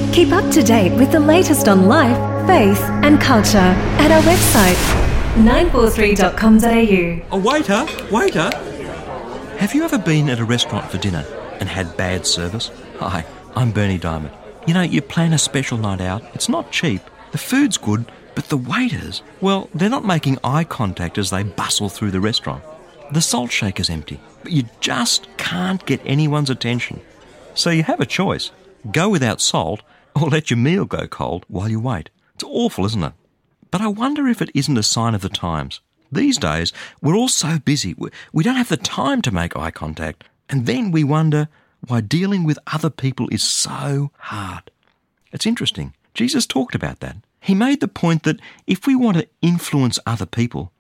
Keep up to date with the latest on life, faith and culture at our website 943.com.au. Oh, waiter! Have you ever been at a restaurant for dinner and had bad service? Hi, I'm Bernie Diamond. You know, you plan a special night out. It's not cheap. The food's good, but the waiters, well, they're not making eye contact as they bustle through the restaurant. The salt shaker's empty, but you just can't get anyone's attention. So you have a choice. Go without salt or let your meal go cold while you wait. It's awful, isn't it? But I wonder if it isn't a sign of the times. These days, we're all so busy. We don't have the time to make eye contact. And then we wonder why dealing with other people is so hard. It's interesting. Jesus talked about that. He made the point that if we want to influence other people,